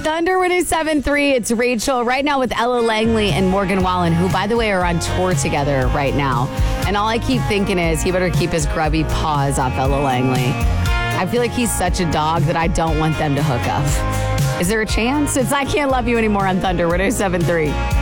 Thunder 107.3. It's Rachel right now with Ella Langley and Morgan Wallen, who, by the way, are on tour together right now. And all I keep thinking is he better keep his grubby paws off Ella Langley. I feel like he's such a dog that I don't want them to hook up. Is there a chance? It's I Can't Love You Anymore on Thunder 107.3.